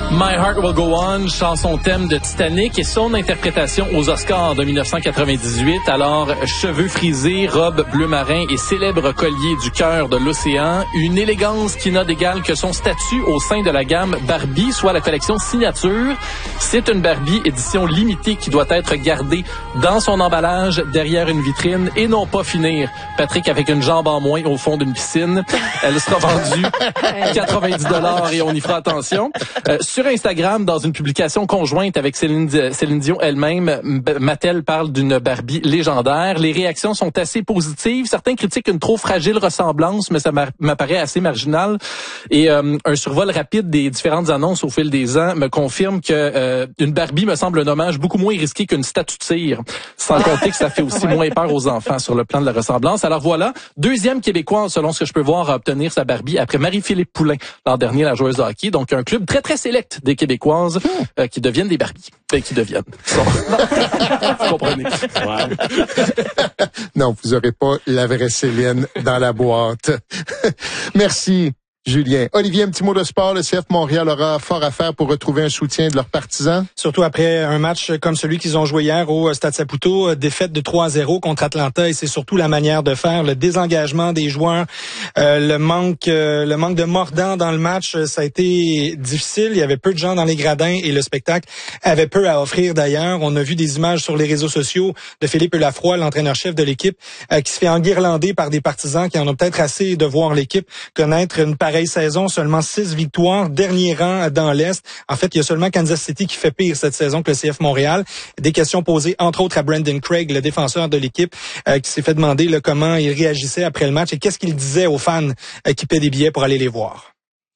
My Heart Will Go On, chanson thème de Titanic et son interprétation aux Oscars de 1998. Alors, cheveux frisés, robe bleu marin et célèbre collier du cœur de l'océan. Une élégance qui n'a d'égal que son statut au sein de la gamme Barbie, soit la collection signature. C'est une Barbie édition limitée qui doit être gardée dans son emballage derrière une vitrine et non pas finir, Patrick, avec une jambe en moins au fond d'une piscine. Elle sera vendue 90$ et on y fera attention. Sur Instagram, dans une publication conjointe avec Céline Dion elle-même, Mattel parle d'une Barbie légendaire. Les réactions sont assez positives. Certains critiquent une trop fragile ressemblance, mais ça m'apparaît assez marginal. Et un survol rapide des différentes annonces au fil des ans me confirme que une Barbie me semble un hommage beaucoup moins risqué qu'une statue de cire. Sans compter que ça fait aussi moins peur aux enfants sur le plan de la ressemblance. Alors voilà, deuxième Québécois, selon ce que je peux voir, à obtenir sa Barbie après Marie-Philippe Poulin l'an dernier, la joueuse de hockey. Donc un club très très sélect des Québécoises qui deviennent des Barbies. Qui deviennent. Vous comprenez. Ouais. Non, vous aurez pas la vraie Céline dans la boîte. Merci, Julien. Olivier, un petit mot de sport. Le CF Montréal aura fort à faire pour retrouver un soutien de leurs partisans. Surtout après un match comme celui qu'ils ont joué hier au Stade Saputo, défaite de 3-0 contre Atlanta, et c'est surtout la manière de faire, le désengagement des joueurs, le manque de mordant dans le match, ça a été difficile. Il y avait peu de gens dans les gradins et le spectacle avait peu à offrir d'ailleurs. On a vu des images sur les réseaux sociaux de Philippe Lafroy, l'entraîneur-chef de l'équipe, qui se fait enguirlander par des partisans qui en ont peut-être assez de voir l'équipe connaître une pareille saison, seulement 6 victoires, dernier rang dans l'Est. En fait, il y a seulement Kansas City qui fait pire cette saison que le CF Montréal. Des questions posées, entre autres, à Brandon Craig, le défenseur de l'équipe, qui s'est fait demander comment il réagissait après le match et qu'est-ce qu'il disait aux fans qui paient des billets pour aller les voir.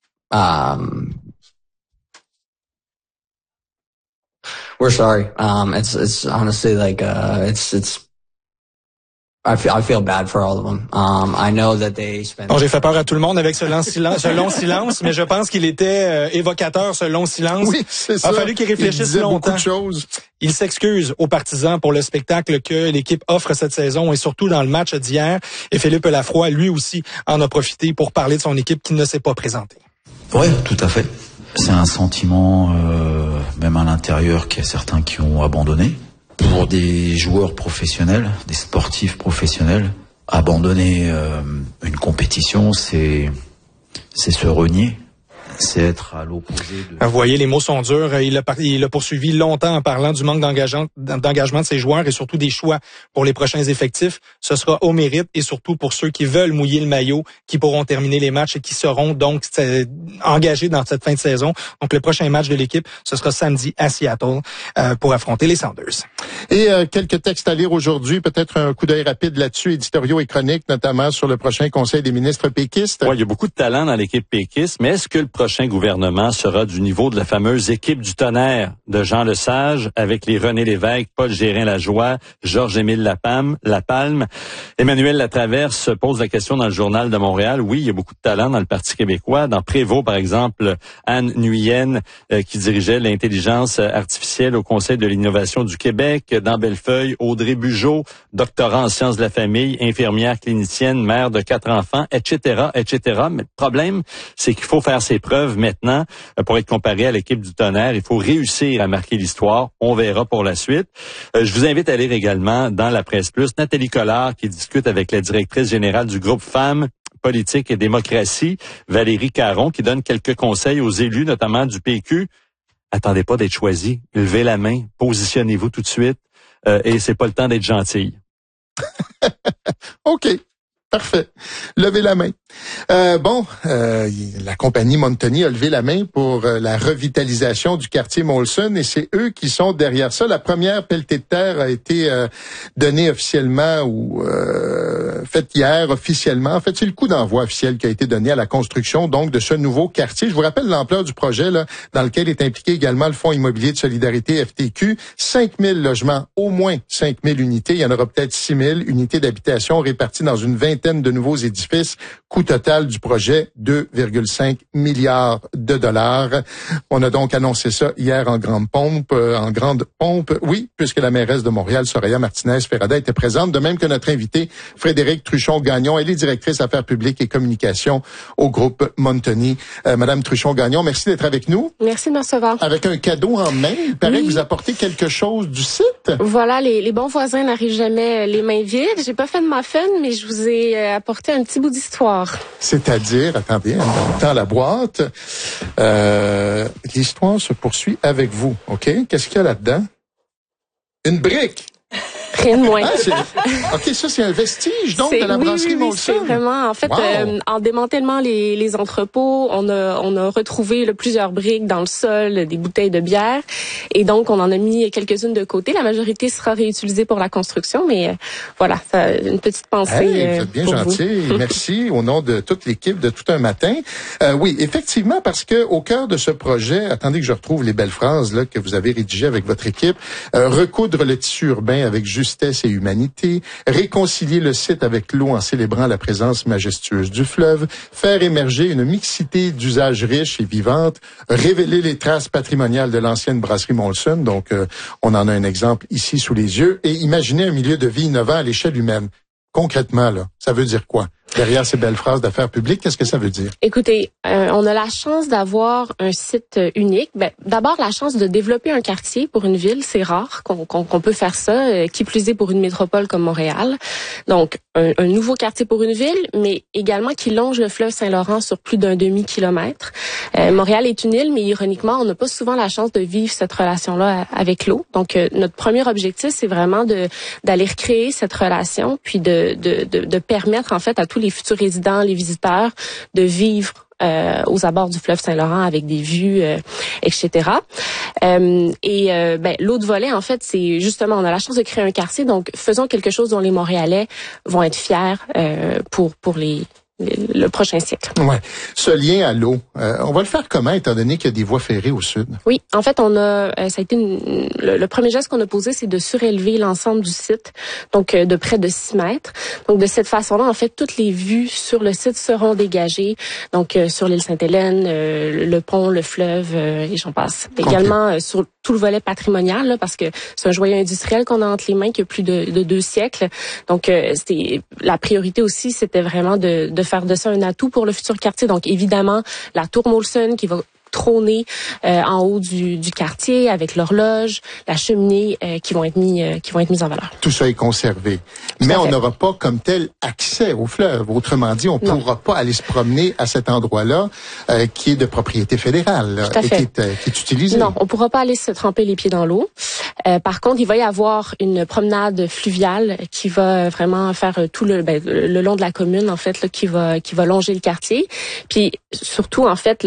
We're sorry. It's honestly like, I feel bad for all of them. I know that they spent... Bon, j'ai fait peur à tout le monde avec ce long silence, mais je pense qu'il était évocateur, ce long silence. Oui, c'est ça. Il a fallu qu'il réfléchisse longtemps. Beaucoup de choses. Il s'excuse aux partisans pour le spectacle que l'équipe offre cette saison et surtout dans le match d'hier. Et Philippe Lafroy, lui aussi, en a profité pour parler de son équipe qui ne s'est pas présentée. Oui, tout à fait. C'est un sentiment, même à l'intérieur, qu'il y a certains qui ont abandonné. Pour des joueurs professionnels, des sportifs professionnels, abandonner une compétition, c'est se renier. C'est être à l'opposé de... Vous voyez, les mots sont durs. Il a poursuivi longtemps en parlant du manque d'engagement de ses joueurs et surtout des choix pour les prochains effectifs. Ce sera au mérite et surtout pour ceux qui veulent mouiller le maillot, qui pourront terminer les matchs et qui seront donc engagés dans cette fin de saison. Donc le prochain match de l'équipe, ce sera samedi à Seattle pour affronter les Sounders. Et quelques textes à lire aujourd'hui, peut-être un coup d'œil rapide là-dessus, éditoriaux et chroniques, notamment sur le prochain Conseil des ministres péquistes. Oui, il y a beaucoup de talent dans l'équipe péquiste, mais est-ce que le prochain gouvernement sera du niveau de la fameuse équipe du tonnerre de Jean Lesage avec les René Lévesque, Paul Gérin-Lajoie, Georges-Émile Lapalme? Emmanuel Latraverse pose la question dans le Journal de Montréal. Oui, il y a beaucoup de talent dans le Parti québécois. Dans Prévost, par exemple, Anne Nuyen, qui dirigeait l'intelligence artificielle au Conseil de l'innovation du Québec. Dans Bellefeuille, Audrey Bugeaud, doctorant en sciences de la famille, infirmière clinicienne, mère de 4 enfants, etc., etc. Mais le problème, c'est qu'il faut faire ses preuves maintenant pour être comparé à l'équipe du tonnerre. Il faut réussir à marquer l'histoire. On verra pour la suite. Je vous invite à lire également dans la Presse Plus Nathalie Collard qui discute avec la directrice générale du groupe Femmes, Politique et Démocratie, Valérie Caron, qui donne quelques conseils aux élus, notamment du PQ. Attendez pas d'être choisi. Levez la main. Positionnez-vous tout de suite. Et c'est pas le temps d'être gentil. OK. Parfait. Levez la main. La compagnie Montoni a levé la main pour la revitalisation du quartier Molson et c'est eux qui sont derrière ça. La première pelletée de terre a été donnée officiellement ou faite hier officiellement. En fait, c'est le coup d'envoi officiel qui a été donné à la construction donc de ce nouveau quartier. Je vous rappelle l'ampleur du projet là, dans lequel est impliqué également le Fonds immobilier de solidarité FTQ. 5000 logements, au moins 5000 unités. Il y en aura peut-être 6000 unités d'habitation réparties dans une vingtaine vingtaine de nouveaux édifices. Coût total du projet, 2,5 milliards de dollars. On a donc annoncé ça hier en grande pompe. Oui, puisque la mairesse de Montréal, Soraya Martinez-Ferrada, était présente, de même que notre invité, Frédéric Truchon-Gagnon. Elle est directrice affaires publiques et communications au groupe Montoni. Madame Truchon-Gagnon, merci d'être avec nous. Merci de me recevoir. Avec un cadeau en main, il paraît que vous apportez quelque chose du site. Voilà, les bons voisins n'arrivent jamais les mains vides. J'ai pas fait de muffin, mais je vous ai apporté un petit bout d'histoire. C'est-à-dire, attendez, dans la boîte, l'histoire se poursuit avec vous, OK? Qu'est-ce qu'il y a là-dedans? Une brique! Rien de moins. OK, ça, c'est un vestige, donc, de la brasserie Molson. C'est vraiment, en fait, en démantèlement les entrepôts, on a retrouvé plusieurs briques dans le sol, des bouteilles de bière, et donc, on en a mis quelques-unes de côté. La majorité sera réutilisée pour la construction, mais voilà, ça, une petite pensée. Vous êtes bien gentil. Merci, au nom de toute l'équipe de Tout un matin. Oui, effectivement, parce que au cœur de ce projet, attendez que je retrouve les belles phrases là que vous avez rédigées avec votre équipe, recoudre le tissu urbain avec justesse et humanité, réconcilier le site avec l'eau en célébrant la présence majestueuse du fleuve, faire émerger une mixité d'usages riches et vivantes, révéler les traces patrimoniales de l'ancienne brasserie Molson, donc on en a un exemple ici sous les yeux, et imaginer un milieu de vie innovant à l'échelle humaine. Concrètement, là, ça veut dire quoi? Derrière ces belles phrases d'affaires publiques, qu'est-ce que ça veut dire? Écoutez, on a la chance d'avoir un site unique. D'abord, la chance de développer un quartier pour une ville, c'est rare qu'on peut faire ça, qui plus est pour une métropole comme Montréal. Donc, un nouveau quartier pour une ville, mais également qui longe le fleuve Saint-Laurent sur plus d'un demi-kilomètre. Montréal est une île, mais ironiquement, on n'a pas souvent la chance de vivre cette relation-là avec l'eau. Donc, notre premier objectif, c'est vraiment d'aller recréer cette relation, puis de permettre en fait à tous les futurs résidents, les visiteurs, de vivre aux abords du fleuve Saint-Laurent avec des vues, etc. L'autre volet, en fait, c'est justement, on a la chance de créer un quartier, donc faisons quelque chose dont les Montréalais vont être fiers pour le prochain siècle. Ouais. Ce lien à l'eau, on va le faire comment, étant donné qu'il y a des voies ferrées au sud? Oui, en fait, ça a été le premier geste qu'on a posé, c'est de surélever l'ensemble du site, donc de près de 6 mètres. Donc, de cette façon-là, en fait, toutes les vues sur le site seront dégagées, donc sur l'île Sainte-Hélène, le pont, le fleuve, et j'en passe. Également, sur tout le volet patrimonial, là, parce que c'est un joyau industriel qu'on a entre les mains qui a plus de 2 siècles. Donc, la priorité aussi, c'était vraiment de faire de ça un atout pour le futur quartier. Donc, évidemment, la tour Molson qui va trôner en haut du quartier avec l'horloge, la cheminée qui vont être mises en valeur. Tout ça est conservé. Mais on n'aura pas comme tel accès au fleuve. Autrement dit, on ne pourra pas aller se promener à cet endroit-là qui est de propriété fédérale et qui est utilisé. Non, on pourra pas aller se tremper les pieds dans l'eau. Par contre, il va y avoir une promenade fluviale qui va vraiment faire tout le long de la commune en fait là, qui va longer le quartier. Puis surtout en fait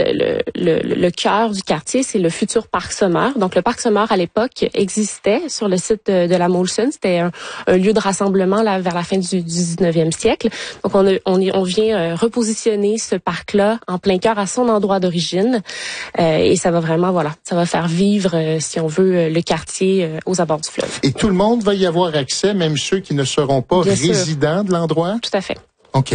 le cœur du quartier, c'est le futur Parc Sommer. Donc, le Parc Sommer, à l'époque, existait sur le site de la Molson. C'était un lieu de rassemblement là, vers la fin du 19e siècle. Donc, on vient repositionner ce parc-là en plein cœur à son endroit d'origine. Et ça va vraiment, ça va faire vivre, si on veut, le quartier aux abords du fleuve. Et tout le monde va y avoir accès, même ceux qui ne seront pas résidents de l'endroit? Tout à fait. OK.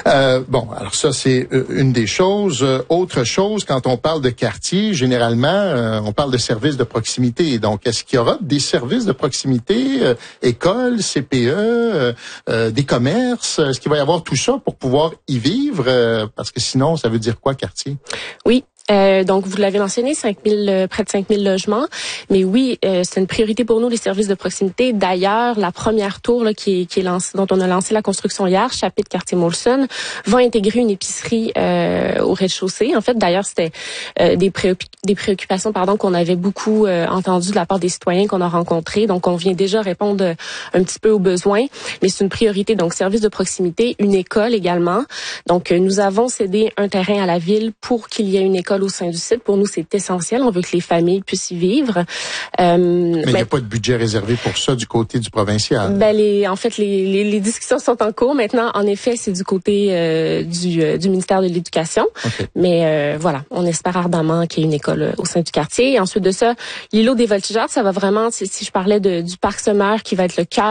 Alors ça, c'est une des choses. Autre chose, quand on parle de quartier, généralement, on parle de services de proximité. Donc, est-ce qu'il y aura des services de proximité, écoles, CPE, des commerces? Est-ce qu'il va y avoir tout ça pour pouvoir y vivre? Parce que sinon, ça veut dire quoi, quartier? Oui. Donc, vous l'avez mentionné, près de 5 000 logements. Mais oui, c'est une priorité pour nous, les services de proximité. D'ailleurs, la première tour là, qui est lancée, dont on a lancé la construction hier, chapitre quartier Molson, va intégrer une épicerie au rez-de-chaussée. En fait, d'ailleurs, c'était des préoccupations qu'on avait beaucoup entendues de la part des citoyens qu'on a rencontrés. Donc, on vient déjà répondre un petit peu aux besoins. Mais c'est une priorité. Donc, services de proximité, une école également. Donc, nous avons cédé un terrain à la ville pour qu'il y ait une école au sein du site. Pour nous, c'est essentiel. On veut que les familles puissent y vivre. Mais il n'y a pas de budget réservé pour ça du côté du provincial. Les discussions sont en cours. Maintenant, en effet, c'est du côté du ministère de l'Éducation. Okay. Mais on espère ardemment qu'il y ait une école au sein du quartier. Et ensuite de ça, l'îlot des voltigeurs, ça va vraiment, si je parlais du Parc Sommer qui va être le cœur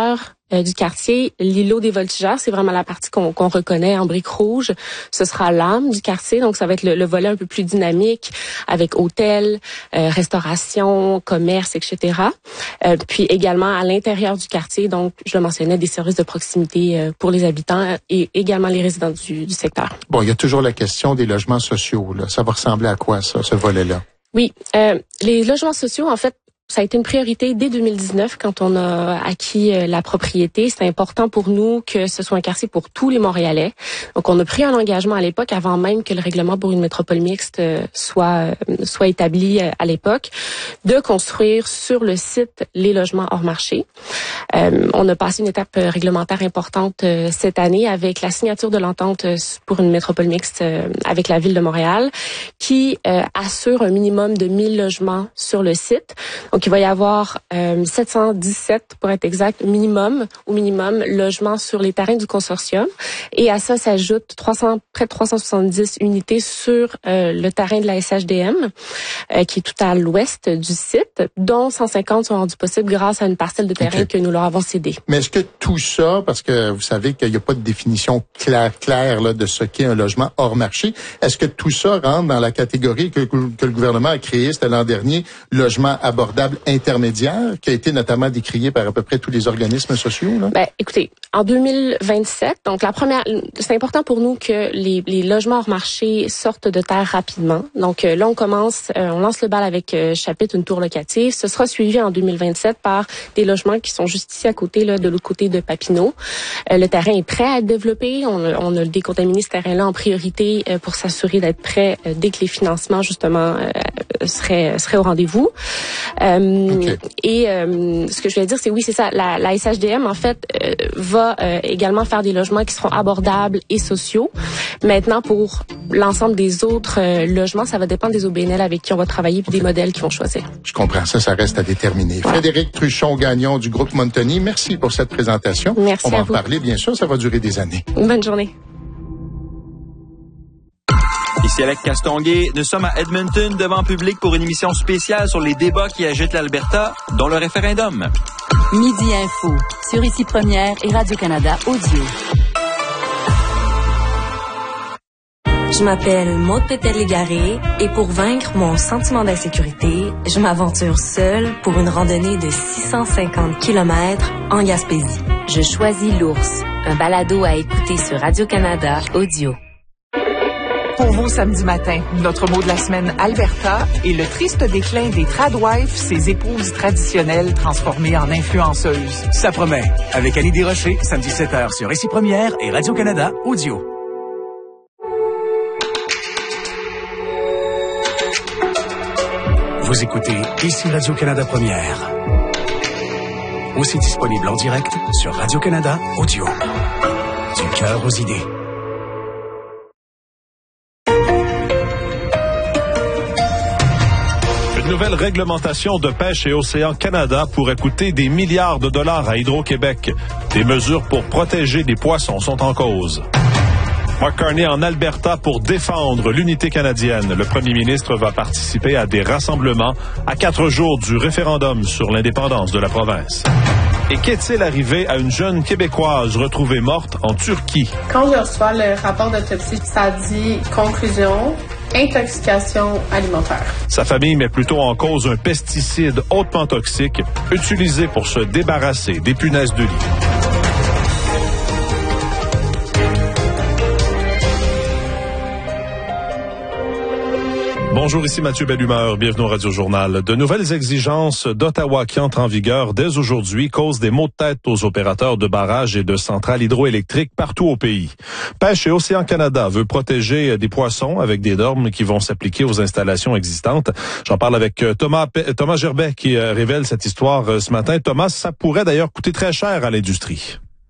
du quartier, l'îlot des voltigeurs, c'est vraiment la partie qu'on reconnaît en briques rouges. Ce sera l'âme du quartier, donc ça va être le volet un peu plus dynamique avec hôtel, restauration, commerce, etc. Puis également à l'intérieur du quartier, donc je le mentionnais, des services de proximité pour les habitants et également les résidents du secteur. Bon, il y a toujours la question des logements sociaux, là. Ça va ressembler à quoi, ça, ce volet-là? Oui, les logements sociaux, en fait, ça a été une priorité dès 2019 quand on a acquis la propriété. C'était important pour nous que ce soit un quartier pour tous les Montréalais. Donc, on a pris un engagement à l'époque, avant même que le règlement pour une métropole mixte soit établi à l'époque, de construire sur le site les logements hors marché. On a passé une étape réglementaire importante cette année avec la signature de l'entente pour une métropole mixte avec la Ville de Montréal qui assure un minimum de 1000 logements sur le site. Donc, il va y avoir 717, pour être exact, au minimum, logements sur les terrains du consortium. Et à ça s'ajoute près de 370 unités sur le terrain de la SHDM, qui est tout à l'ouest du site, dont 150 sont rendus possibles grâce à une parcelle de terrain que nous leur avons cédée. Mais est-ce que tout ça, parce que vous savez qu'il n'y a pas de définition claire là, de ce qu'est un logement hors marché, est-ce que tout ça rentre dans la catégorie que le gouvernement a créée, c'était l'an dernier, logement abordable intermédiaire, qui a été notamment décrié par à peu près tous les organismes sociaux, là? Ben, écoutez, en 2027, donc c'est important pour nous que les logements hors marché sortent de terre rapidement. Donc là, on lance le bal avec Chapitre, une tour locative. Ce sera suivi en 2027 par des logements qui sont juste ici à côté, là, de l'autre côté de Papineau. Le terrain est prêt à être développé. On a décontaminé ce terrain-là en priorité pour s'assurer d'être prêt dès que les financements, justement, seraient au rendez-vous. Et ce que je voulais dire, c'est oui, c'est ça. La SHDM, en fait, va également faire des logements qui seront abordables et sociaux. Maintenant, pour l'ensemble des autres logements, ça va dépendre des OBNL avec qui on va travailler et des modèles qu'ils vont choisir. Je comprends. Ça reste à déterminer. Frédéric Truchon-Gagnon du groupe Montoni, merci pour cette présentation. Merci. On va en parler, bien sûr. Ça va durer des années. Bonne journée. Ici avec Castonguay, nous sommes à Edmonton devant public pour une émission spéciale sur les débats qui agitent l'Alberta, dont le référendum. Midi Info, sur Ici Première et Radio-Canada Audio. Je m'appelle Maude Pétel-Légaré et pour vaincre mon sentiment d'insécurité, je m'aventure seule pour une randonnée de 650 km en Gaspésie. Je choisis l'ours, un balado à écouter sur Radio-Canada Audio. Pour vous, samedi matin, notre mot de la semaine, Alberta, et le triste déclin des tradwives, ces épouses traditionnelles transformées en influenceuses. Ça promet. Avec Annie Desrochers, samedi 7h sur Ici Première et Radio-Canada Audio. Vous écoutez Ici Radio-Canada Première. Aussi disponible en direct sur Radio-Canada Audio. Du cœur aux idées. Une nouvelle réglementation de pêche et Océan Canada pourrait coûter des milliards de dollars à Hydro-Québec. Des mesures pour protéger les poissons sont en cause. Mark Carney en Alberta pour défendre l'unité canadienne. Le premier ministre va participer à des rassemblements à 4 jours du référendum sur l'indépendance de la province. Et qu'est-il arrivé à une jeune Québécoise retrouvée morte en Turquie? Quand je reçois le rapport d'autopsie, ça dit conclusion, intoxication alimentaire. Sa famille met plutôt en cause un pesticide hautement toxique utilisé pour se débarrasser des punaises de lit. Bonjour, ici Mathieu Bellumeur, bienvenue au Radio Journal. De nouvelles exigences d'Ottawa qui entrent en vigueur dès aujourd'hui causent des maux de tête aux opérateurs de barrages et de centrales hydroélectriques partout au pays. Pêche et Océan Canada veut protéger des poissons avec des normes qui vont s'appliquer aux installations existantes. J'en parle avec Thomas Gerbet qui révèle cette histoire ce matin. Thomas, ça pourrait d'ailleurs coûter très cher à l'industrie.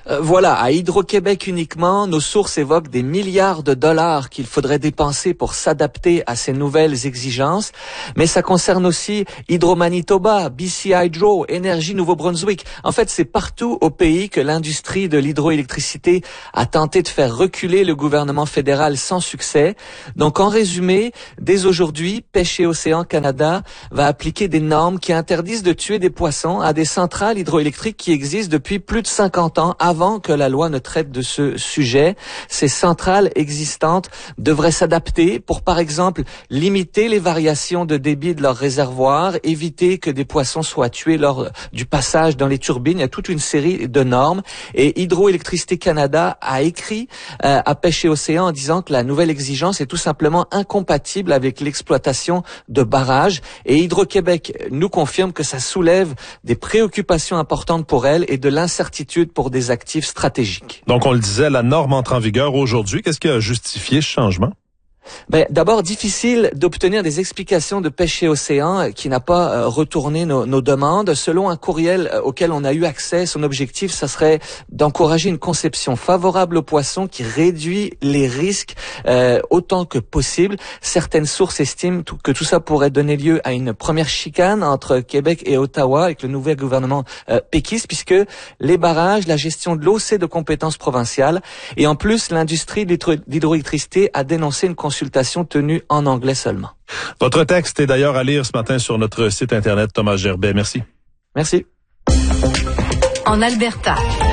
Voilà, à Hydro-Québec uniquement, nos sources évoquent des milliards de dollars qu'il faudrait dépenser pour s'adapter à ces nouvelles exigences. Mais ça concerne aussi Hydro-Manitoba, BC Hydro, Énergie Nouveau-Brunswick. En fait, c'est partout au pays que l'industrie de l'hydroélectricité a tenté de faire reculer le gouvernement fédéral sans succès. Donc, en résumé, dès aujourd'hui, Pêche et Océan Canada va appliquer des normes qui interdisent de tuer des poissons à des centrales hydroélectriques qui existent depuis plus de 50 ans avant que la loi ne traite de ce sujet. Ces centrales existantes devraient s'adapter pour, par exemple, limiter les variations de débit de leurs réservoirs, éviter que des poissons soient tués lors du passage dans les turbines. Il y a toute une série de normes. Et Hydroélectricité Canada a écrit à Pêche et Océan en disant que la nouvelle exigence est tout simplement incompatible avec l'exploitation de barrages. Et Hydro-Québec nous confirme que ça soulève des préoccupations importantes pour elle et de l'incertitude pour des actifs stratégiques. Donc, on le disait, la norme entre en vigueur aujourd'hui. Qu'est-ce qui a justifié ce changement? D'abord, difficile d'obtenir des explications de Pêche et Océan qui n'a pas retourné nos demandes. Selon un courriel auquel on a eu accès, son objectif, ça serait d'encourager une conception favorable aux poissons qui réduit les risques autant que possible. Certaines sources estiment que tout ça pourrait donner lieu à une première chicane entre Québec et Ottawa avec le nouvel gouvernement péquiste, puisque les barrages, la gestion de l'eau, c'est de compétences provinciales. Et en plus, l'industrie de l'hydroélectricité a dénoncé une consultation tenue en anglais seulement. Votre texte est d'ailleurs à lire ce matin sur notre site Internet. Thomas Gerbet, merci. Merci. En Alberta.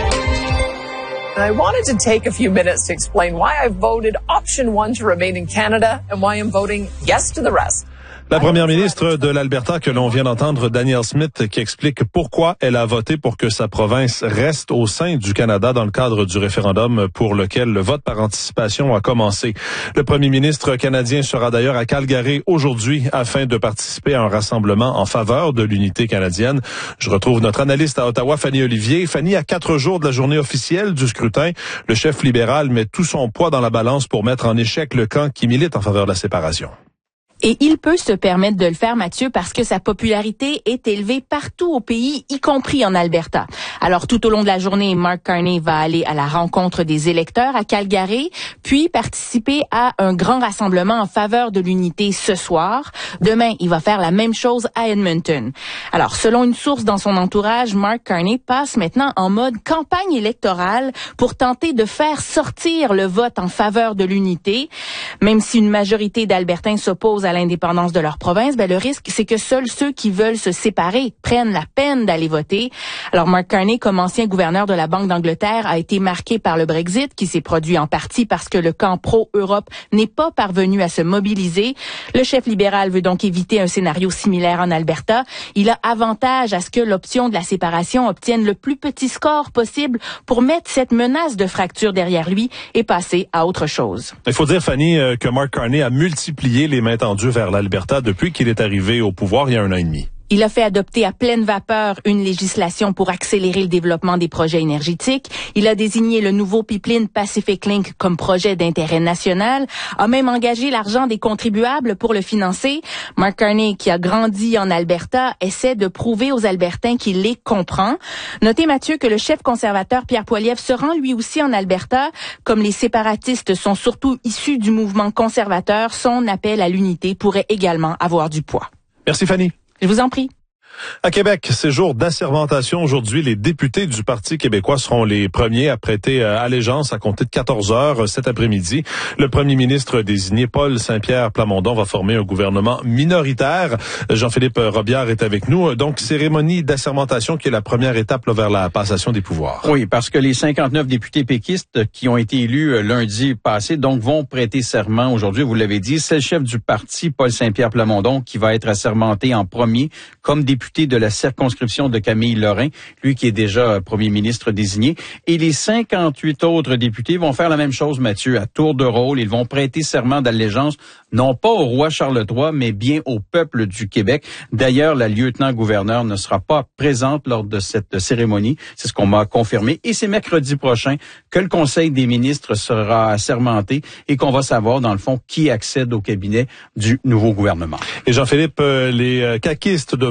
I wanted to take a few minutes to explain why I've voted option 1 to remain in Canada and why I'm voting yes to the rest. La première ministre de l'Alberta que l'on vient d'entendre, Danielle Smith, qui explique pourquoi elle a voté pour que sa province reste au sein du Canada dans le cadre du référendum pour lequel le vote par anticipation a commencé. Le premier ministre canadien sera d'ailleurs à Calgary aujourd'hui afin de participer à un rassemblement en faveur de l'unité canadienne. Je retrouve notre analyste à Ottawa, Fanny Olivier. Fanny, à 4 jours de la journée officielle du scrutin, le chef libéral met tout son poids dans la balance pour mettre en échec le camp qui milite en faveur de la séparation. Et il peut se permettre de le faire, Mathieu, parce que sa popularité est élevée partout au pays, y compris en Alberta. Alors, tout au long de la journée, Mark Carney va aller à la rencontre des électeurs à Calgary, puis participer à un grand rassemblement en faveur de l'unité ce soir. Demain, il va faire la même chose à Edmonton. Alors, selon une source dans son entourage, Mark Carney passe maintenant en mode campagne électorale pour tenter de faire sortir le vote en faveur de l'unité. Même si une majorité d'Albertains s'opposent à l'indépendance de leur province, le risque, c'est que seuls ceux qui veulent se séparer prennent la peine d'aller voter. Alors, Mark Carney, comme ancien gouverneur de la Banque d'Angleterre, a été marqué par le Brexit, qui s'est produit en partie parce que le camp pro-Europe n'est pas parvenu à se mobiliser. Le chef libéral veut donc éviter un scénario similaire en Alberta. Il a avantage à ce que l'option de la séparation obtienne le plus petit score possible pour mettre cette menace de fracture derrière lui et passer à autre chose. Il faut dire, Fanny, que Mark Carney a multiplié les mains tendues vers l'Alberta depuis qu'il est arrivé au pouvoir il y a 1 an et demi. Il a fait adopter à pleine vapeur une législation pour accélérer le développement des projets énergétiques. Il a désigné le nouveau pipeline Pacific Link comme projet d'intérêt national, a même engagé l'argent des contribuables pour le financer. Mark Carney, qui a grandi en Alberta, essaie de prouver aux Albertains qu'il les comprend. Notez, Mathieu, que le chef conservateur Pierre Poilievre se rend lui aussi en Alberta. Comme les séparatistes sont surtout issus du mouvement conservateur, son appel à l'unité pourrait également avoir du poids. Merci, Fanny. Je vous en prie. À Québec, c'est jour d'assermentation. Aujourd'hui, les députés du Parti québécois seront les premiers à prêter allégeance à compter de 14 heures cet après-midi. Le premier ministre désigné, Paul Saint-Pierre Plamondon, va former un gouvernement minoritaire. Jean-Philippe Robillard est avec nous. Donc, cérémonie d'assermentation qui est la première étape vers la passation des pouvoirs. Oui, parce que les 59 députés péquistes qui ont été élus lundi passé, donc, vont prêter serment aujourd'hui. Vous l'avez dit, c'est le chef du parti, Paul Saint-Pierre Plamondon, qui va être assermenté en premier comme député de la circonscription de Camille Lorrain, lui qui est déjà premier ministre désigné. Et les 58 autres députés vont faire la même chose, Mathieu, à tour de rôle. Ils vont prêter serment d'allégeance, non pas au roi Charles III, mais bien au peuple du Québec. D'ailleurs, la lieutenant-gouverneur ne sera pas présente lors de cette cérémonie. C'est ce qu'on m'a confirmé. Et c'est mercredi prochain que le Conseil des ministres sera assermenté et qu'on va savoir, dans le fond, qui accède au cabinet du nouveau gouvernement. Et Jean-Philippe, les caquistes devront, eux,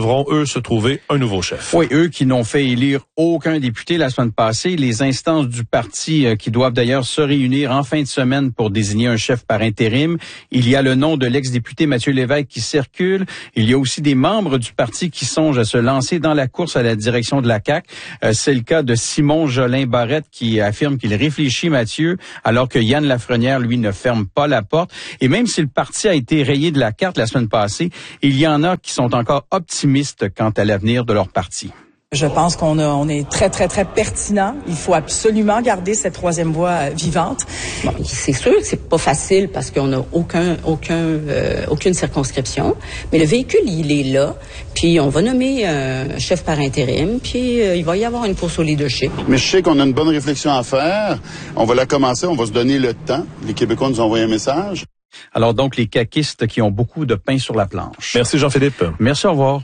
peut se trouver un nouveau chef. Oui, eux qui n'ont fait élire aucun député la semaine passée. Les instances du parti qui doivent d'ailleurs se réunir en fin de semaine pour désigner un chef par intérim. Il y a le nom de l'ex-député Mathieu Lévesque qui circule. Il y a aussi des membres du parti qui songent à se lancer dans la course à la direction de la CAQ. C'est le cas de Simon Jolin-Barrette qui affirme qu'il réfléchit Mathieu, alors que Yann Lafrenière, lui, ne ferme pas la porte. Et même si le parti a été rayé de la carte la semaine passée, il y en a qui sont encore optimistes quant à l'avenir de leur parti. Je pense qu'on est très, très, très pertinent. Il faut absolument garder cette troisième voie vivante. Bon, c'est sûr que c'est pas facile parce qu'on n'a aucune circonscription. Mais le véhicule, il est là. Puis on va nommer un chef par intérim. Puis il va y avoir une course au leadership. Mais je sais qu'on a une bonne réflexion à faire. On va la commencer. On va se donner le temps. Les Québécois nous ont envoyé un message. Alors donc, les caquistes qui ont beaucoup de pain sur la planche. Merci Jean-Philippe. Merci, au revoir.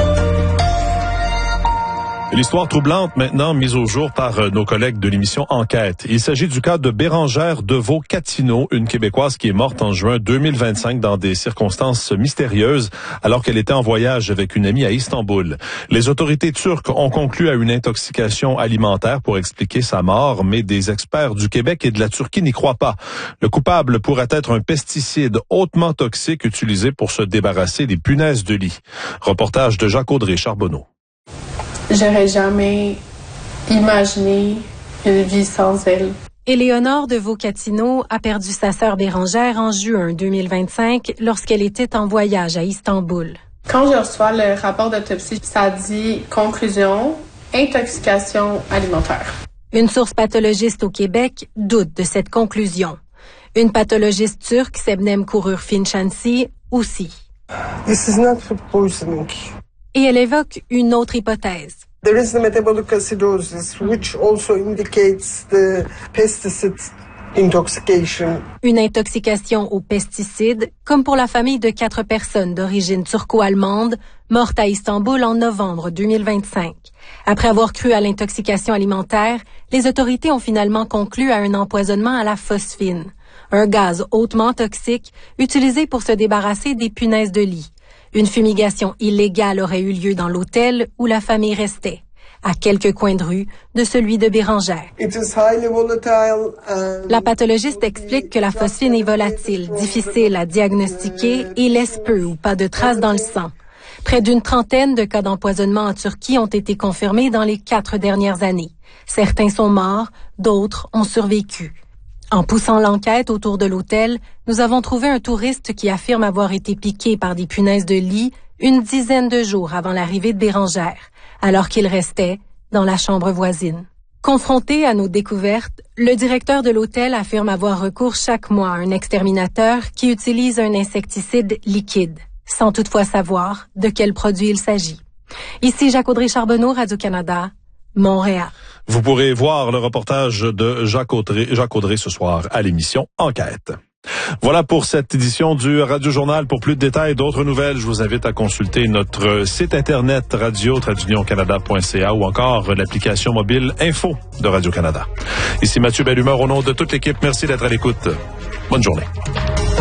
L'histoire troublante maintenant mise au jour par nos collègues de l'émission Enquête. Il s'agit du cas de Bérangère Deveau-Catino, une Québécoise qui est morte en juin 2025 dans des circonstances mystérieuses alors qu'elle était en voyage avec une amie à Istanbul. Les autorités turques ont conclu à une intoxication alimentaire pour expliquer sa mort, mais des experts du Québec et de la Turquie n'y croient pas. Le coupable pourrait être un pesticide hautement toxique utilisé pour se débarrasser des punaises de lit. Reportage de Jacques-Audrey Charbonneau. J'aurais jamais imaginé une vie sans elle. Éléonore Deveau-Catino a perdu sa sœur Bérangère en juin 2025 lorsqu'elle était en voyage à Istanbul. Quand je reçois le rapport d'autopsie, ça dit conclusion, intoxication alimentaire. Une source pathologiste au Québec doute de cette conclusion. Une pathologiste turque, Sebnem Kurur-Finchansi, aussi. This is not food poisoning. Et elle évoque une autre hypothèse. There is the metabolic acidosis, which also indicates the pesticide intoxication. Une intoxication aux pesticides, comme pour la famille de 4 personnes d'origine turco-allemande, mortes à Istanbul en novembre 2025. Après avoir cru à l'intoxication alimentaire, les autorités ont finalement conclu à un empoisonnement à la phosphine, un gaz hautement toxique utilisé pour se débarrasser des punaises de lit. Une fumigation illégale aurait eu lieu dans l'hôtel où la famille restait, à quelques coins de rue de celui de Bérangère. La pathologiste explique que la phosphine est volatile, difficile à diagnostiquer et laisse peu ou pas de traces dans le sang. Près d'une trentaine de cas d'empoisonnement en Turquie ont été confirmés dans les 4 dernières années. Certains sont morts, d'autres ont survécu. En poussant l'enquête autour de l'hôtel, nous avons trouvé un touriste qui affirme avoir été piqué par des punaises de lit une dizaine de jours avant l'arrivée de Bérangère, alors qu'il restait dans la chambre voisine. Confronté à nos découvertes, le directeur de l'hôtel affirme avoir recours chaque mois à un exterminateur qui utilise un insecticide liquide, sans toutefois savoir de quel produit il s'agit. Ici Jacques-Audrey Charbonneau, Radio-Canada, Montréal. Vous pourrez voir le reportage de Jacques Audrey ce soir à l'émission Enquête. Voilà pour cette édition du Radio Journal. Pour plus de détails, d'autres nouvelles, je vous invite à consulter notre site internet radio-canada.ca ou encore l'application mobile Info de Radio-Canada. Ici Mathieu Bellumeur au nom de toute l'équipe. Merci d'être à l'écoute. Bonne journée.